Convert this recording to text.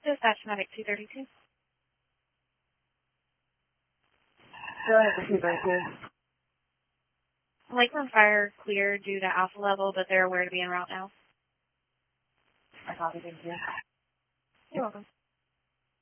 Dispatch Medic 232. Go ahead for 232. Lakeland Fire clear due to alpha level, but they're aware to be en route now. I copy, thank you. You're welcome.